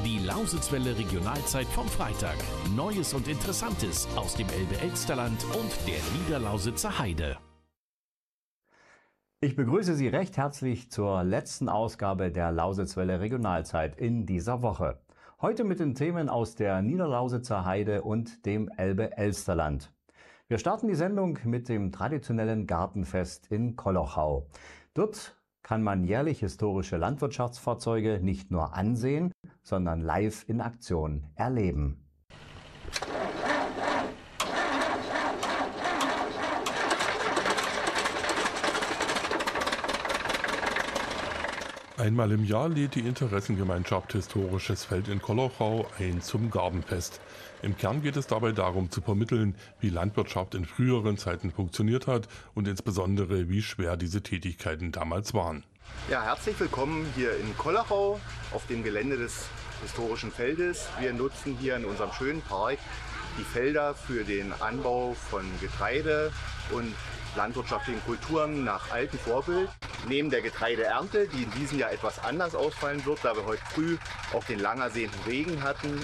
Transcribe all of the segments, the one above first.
Die Lausitzwelle Regionalzeit vom Freitag. Neues und Interessantes aus dem Elbe-Elsterland und der Niederlausitzer Heide. Ich begrüße Sie recht herzlich zur letzten Ausgabe der Lausitzwelle Regionalzeit in dieser Woche. Heute mit den Themen aus der Niederlausitzer Heide und dem Elbe-Elsterland. Wir starten die Sendung mit dem traditionellen Gartenfest in Kolochau. Dort kann man jährlich historische Landwirtschaftsfahrzeuge nicht nur ansehen, sondern live in Aktion erleben. Einmal im Jahr lädt die Interessengemeinschaft Historisches Feld in Kolochau ein zum Gartenfest. Im Kern geht es dabei darum zu vermitteln, wie Landwirtschaft in früheren Zeiten funktioniert hat und insbesondere wie schwer diese Tätigkeiten damals waren. Ja, herzlich willkommen hier in Kolochau auf dem Gelände des Historischen Feldes. Wir nutzen hier in unserem schönen Park die Felder für den Anbau von Getreide und landwirtschaftlichen Kulturen nach altem Vorbild. Neben der Getreideernte, die in diesem Jahr etwas anders ausfallen wird, da wir heute früh auch den lang ersehnten Regen hatten,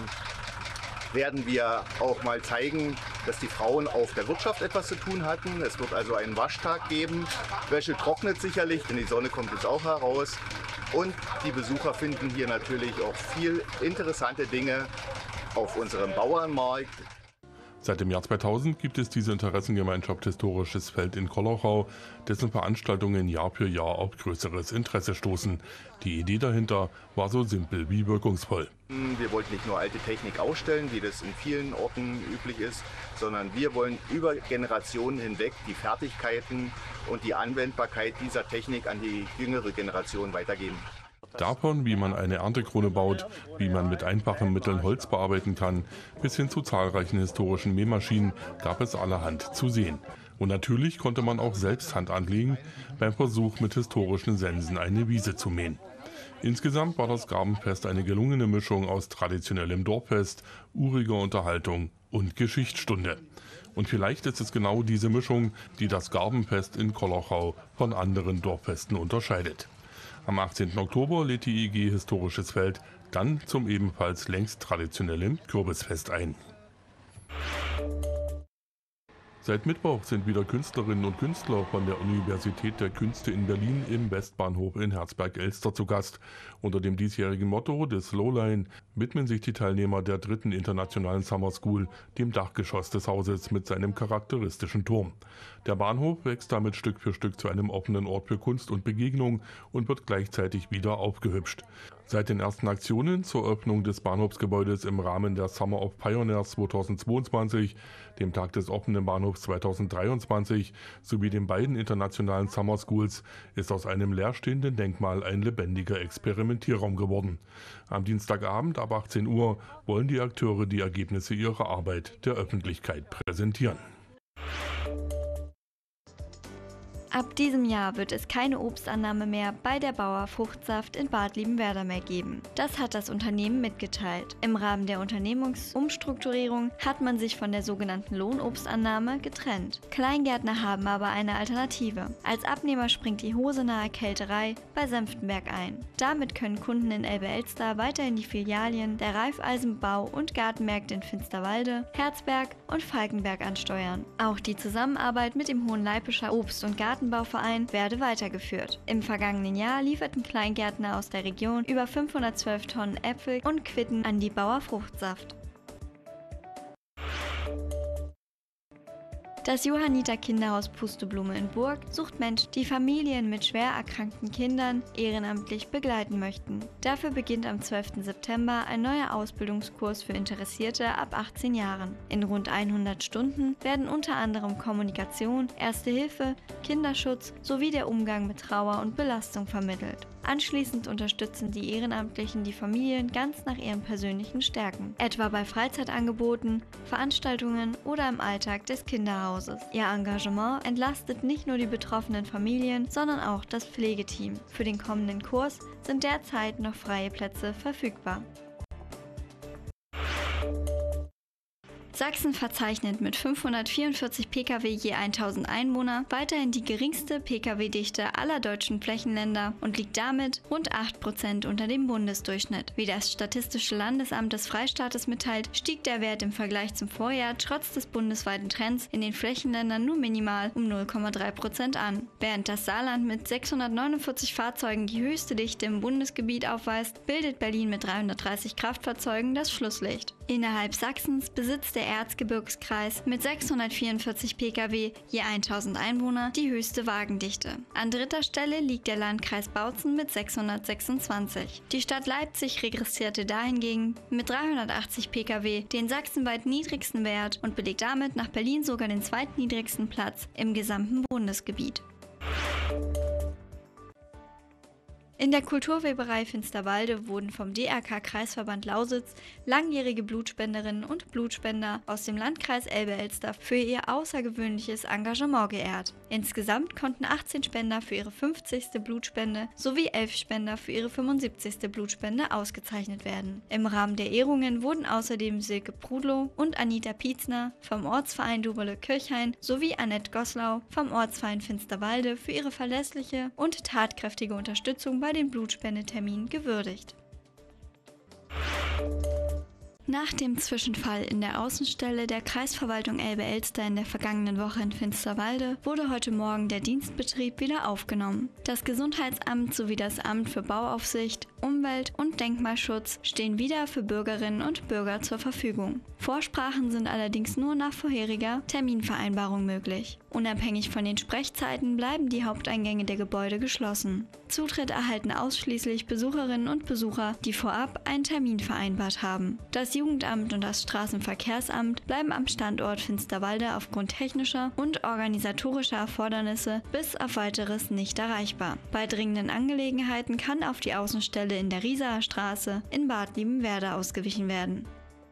werden wir auch mal zeigen, dass die Frauen auf der Wirtschaft etwas zu tun hatten. Es wird also einen Waschtag geben. Wäsche trocknet sicherlich, denn die Sonne kommt jetzt auch heraus. Und die Besucher finden hier natürlich auch viel interessante Dinge auf unserem Bauernmarkt. Seit dem Jahr 2000 gibt es diese Interessengemeinschaft Historisches Feld in Kolochau, dessen Veranstaltungen Jahr für Jahr auf größeres Interesse stoßen. Die Idee dahinter war so simpel wie wirkungsvoll. Wir wollten nicht nur alte Technik ausstellen, wie das in vielen Orten üblich ist, sondern wir wollen über Generationen hinweg die Fertigkeiten und die Anwendbarkeit dieser Technik an die jüngere Generation weitergeben. Davon, wie man eine Erntekrone baut, wie man mit einfachen Mitteln Holz bearbeiten kann, bis hin zu zahlreichen historischen Mähmaschinen gab es allerhand zu sehen. Und natürlich konnte man auch selbst Hand anlegen beim Versuch, mit historischen Sensen eine Wiese zu mähen. Insgesamt war das Gartenfest eine gelungene Mischung aus traditionellem Dorffest, uriger Unterhaltung und Geschichtsstunde. Und vielleicht ist es genau diese Mischung, die das Gartenfest in Kolochau von anderen Dorffesten unterscheidet. Am 18. Oktober lädt die IG Historisches Feld dann zum ebenfalls längst traditionellen Kürbisfest ein. Seit Mittwoch sind wieder Künstlerinnen und Künstler von der Universität der Künste in Berlin im Westbahnhof in Herzberg-Elster zu Gast. Unter dem diesjährigen Motto des Slowline widmen sich die Teilnehmer der 3. Internationalen Summer School dem Dachgeschoss des Hauses mit seinem charakteristischen Turm. Der Bahnhof wächst damit Stück für Stück zu einem offenen Ort für Kunst und Begegnung und wird gleichzeitig wieder aufgehübscht. Seit den ersten Aktionen zur Öffnung des Bahnhofsgebäudes im Rahmen der Summer of Pioneers 2022, dem Tag des offenen Bahnhofs 2023 sowie den beiden internationalen Summer Schools ist aus einem leerstehenden Denkmal ein lebendiger Experimentierraum geworden. Am Dienstagabend ab 18 Uhr wollen die Akteure die Ergebnisse ihrer Arbeit der Öffentlichkeit präsentieren. Ab diesem Jahr wird es keine Obstannahme mehr bei der Bauer Fruchtsaft in Bad Liebenwerda mehr geben. Das hat das Unternehmen mitgeteilt. Im Rahmen der Unternehmensumstrukturierung hat man sich von der sogenannten Lohnobstannahme getrennt. Kleingärtner haben aber eine Alternative. Als Abnehmer springt die Hosenahe Kälterei bei Senftenberg ein. Damit können Kunden in Elbe-Elster weiterhin die Filialien der Raiffeisenbau- und Gartenmärkte in Finsterwalde, Herzberg und Falkenberg ansteuern. Auch die Zusammenarbeit mit dem Hohenleipischer Obst- und Gartenbauverein werde weitergeführt. Im vergangenen Jahr lieferten Kleingärtner aus der Region über 512 Tonnen Äpfel und Quitten an die Bauer Fruchtsaft. Das Johanniter Kinderhaus Pusteblume in Burg sucht Menschen, die Familien mit schwer erkrankten Kindern ehrenamtlich begleiten möchten. Dafür beginnt am 12. September ein neuer Ausbildungskurs für Interessierte ab 18 Jahren. In rund 100 Stunden werden unter anderem Kommunikation, Erste Hilfe, Kinderschutz sowie der Umgang mit Trauer und Belastung vermittelt. Anschließend unterstützen die Ehrenamtlichen die Familien ganz nach ihren persönlichen Stärken, etwa bei Freizeitangeboten, Veranstaltungen oder im Alltag des Kinderhauses. Ihr Engagement entlastet nicht nur die betroffenen Familien, sondern auch das Pflegeteam. Für den kommenden Kurs sind derzeit noch freie Plätze verfügbar. Sachsen verzeichnet mit 544 Pkw je 1000 Einwohner weiterhin die geringste Pkw-Dichte aller deutschen Flächenländer und liegt damit rund 8% unter dem Bundesdurchschnitt. Wie das Statistische Landesamt des Freistaates mitteilt, stieg der Wert im Vergleich zum Vorjahr trotz des bundesweiten Trends in den Flächenländern nur minimal um 0,3% an. Während das Saarland mit 649 Fahrzeugen die höchste Dichte im Bundesgebiet aufweist, bildet Berlin mit 330 Kraftfahrzeugen das Schlusslicht. Innerhalb Sachsens besitzt der Erzgebirgskreis mit 644 Pkw je 1000 Einwohner die höchste Wagendichte. An dritter Stelle liegt der Landkreis Bautzen mit 626. Die Stadt Leipzig regressierte dahingegen mit 380 Pkw den sachsenweit niedrigsten Wert und belegt damit nach Berlin sogar den zweitniedrigsten Platz im gesamten Bundesgebiet. In der Kulturweberei Finsterwalde wurden vom DRK-Kreisverband Lausitz langjährige Blutspenderinnen und Blutspender aus dem Landkreis Elbe-Elster für ihr außergewöhnliches Engagement geehrt. Insgesamt konnten 18 Spender für ihre 50. Blutspende sowie 11 Spender für ihre 75. Blutspende ausgezeichnet werden. Im Rahmen der Ehrungen wurden außerdem Silke Prudlow und Anita Pietzner vom Ortsverein Doberle-Kirchhain sowie Annette Goslau vom Ortsverein Finsterwalde für ihre verlässliche und tatkräftige Unterstützung bei den Blutspendetermin gewürdigt. Nach dem Zwischenfall in der Außenstelle der Kreisverwaltung Elbe-Elster in der vergangenen Woche in Finsterwalde wurde heute Morgen der Dienstbetrieb wieder aufgenommen. Das Gesundheitsamt sowie das Amt für Bauaufsicht, Umwelt- und Denkmalschutz stehen wieder für Bürgerinnen und Bürger zur Verfügung. Vorsprachen sind allerdings nur nach vorheriger Terminvereinbarung möglich. Unabhängig von den Sprechzeiten bleiben die Haupteingänge der Gebäude geschlossen. Zutritt erhalten ausschließlich Besucherinnen und Besucher, die vorab einen Termin vereinbart haben. Das Jugendamt und das Straßenverkehrsamt bleiben am Standort Finsterwalde aufgrund technischer und organisatorischer Erfordernisse bis auf Weiteres nicht erreichbar. Bei dringenden Angelegenheiten kann auf die Außenstelle in der Riesaer Straße in Bad Liebenwerda ausgewichen werden.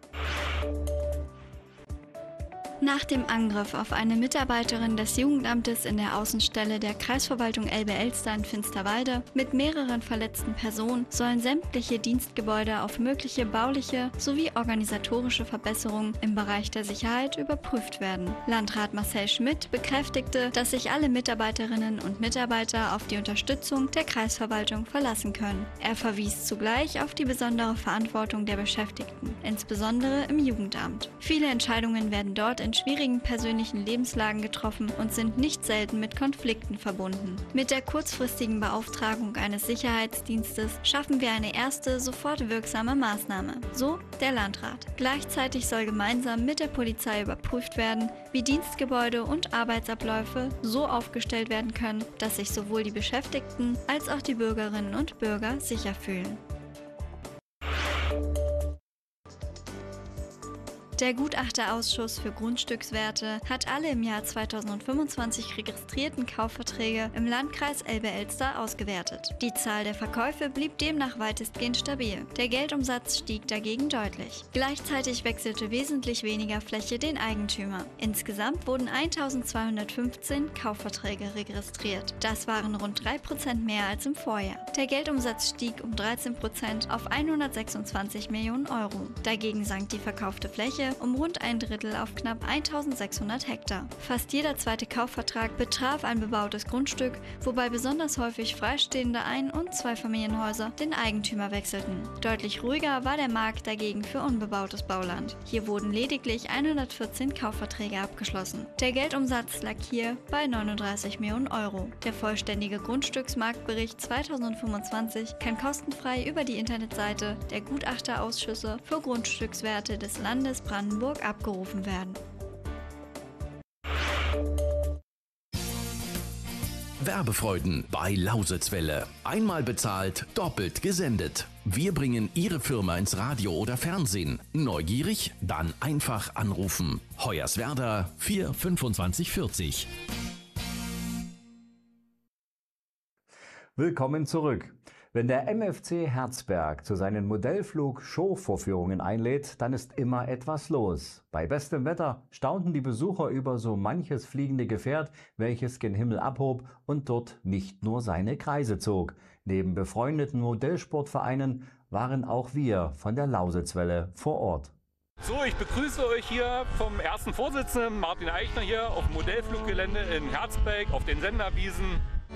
Nach dem Angriff auf eine Mitarbeiterin des Jugendamtes in der Außenstelle der Kreisverwaltung Elbe-Elster in Finsterwalde mit mehreren verletzten Personen sollen sämtliche Dienstgebäude auf mögliche bauliche sowie organisatorische Verbesserungen im Bereich der Sicherheit überprüft werden. Landrat Marcel Schmidt bekräftigte, dass sich alle Mitarbeiterinnen und Mitarbeiter auf die Unterstützung der Kreisverwaltung verlassen können. Er verwies zugleich auf die besondere Verantwortung der Beschäftigten, insbesondere im Jugendamt. Viele Entscheidungen werden dort in schwierigen persönlichen Lebenslagen getroffen und sind nicht selten mit Konflikten verbunden. Mit der kurzfristigen Beauftragung eines Sicherheitsdienstes schaffen wir eine erste, sofort wirksame Maßnahme, so der Landrat. Gleichzeitig soll gemeinsam mit der Polizei überprüft werden, wie Dienstgebäude und Arbeitsabläufe so aufgestellt werden können, dass sich sowohl die Beschäftigten als auch die Bürgerinnen und Bürger sicher fühlen. Der Gutachterausschuss für Grundstückswerte hat alle im Jahr 2025 registrierten Kaufverträge im Landkreis Elbe-Elster ausgewertet. Die Zahl der Verkäufe blieb demnach weitestgehend stabil. Der Geldumsatz stieg dagegen deutlich. Gleichzeitig wechselte wesentlich weniger Fläche den Eigentümer. Insgesamt wurden 1215 Kaufverträge registriert. Das waren rund 3% mehr als im Vorjahr. Der Geldumsatz stieg um 13% auf 126 Millionen Euro. Dagegen sank die verkaufte Fläche um rund ein Drittel auf knapp 1600 Hektar. Fast jeder zweite Kaufvertrag betraf ein bebautes Grundstück, wobei besonders häufig freistehende Ein- und Zweifamilienhäuser den Eigentümer wechselten. Deutlich ruhiger war der Markt dagegen für unbebautes Bauland. Hier wurden lediglich 114 Kaufverträge abgeschlossen. Der Geldumsatz lag hier bei 39 Millionen Euro. Der vollständige Grundstücksmarktbericht 2025 kann kostenfrei über die Internetseite der Gutachterausschüsse für Grundstückswerte des Landes Brandenburg abgerufen werden. Werbefreuden bei Lausitzwelle. Einmal bezahlt, doppelt gesendet. Wir bringen Ihre Firma ins Radio oder Fernsehen. Neugierig? Dann einfach anrufen. Hoyerswerda 42540. Willkommen zurück. Wenn der MFC Herzberg zu seinen Modellflug-Show-Vorführungen einlädt, dann ist immer etwas los. Bei bestem Wetter staunten die Besucher über so manches fliegende Gen welches gen Himmel abhob und dort nicht nur seine Kreise zog. Neben befreundeten Modellsportvereinen waren auch wir von der Lausitzwelle vor Ort. So, ich begrüße euch hier vom ersten Vorsitzenden Martin Eichner hier auf dem Modellfluggelände in Herzberg auf den Senderwiesen.